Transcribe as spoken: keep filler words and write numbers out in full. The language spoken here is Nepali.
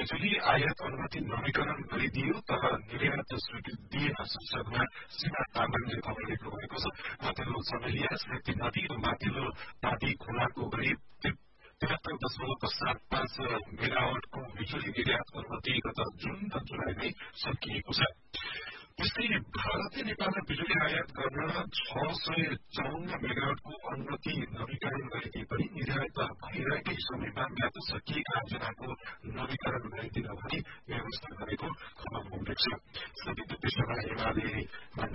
बिजुली आयात अनुमति नवीकरण गरिदियो तर निर्यात स्वीकृति दिएन शीर्षकमा सीमा तामाङले खबर लेख्नु भएको छ। माथिल्लो चमेलिया श्रीमती नदी र माथिल्लो पाटी खोलाको गरी तिहत्तर दशमलव सात पाँच मेगावटको बिजुली निर्यात अनुमति गत जुन र जुलाईमै सकिएको छ। त्यस्तै भारतले नेपाललाई बिजुली आयात गर्न छ सय चौन्न मेगावटको अनुमति नवीकरण गरिदिए पनि निर्यात भइरहेकै समयमा म्याद सकिएका योजनाको नवीकरण गरिदिन भनी व्यवस्था गरेको खबर उल्लेख छ। विद्युत पृष्ठमा एमाले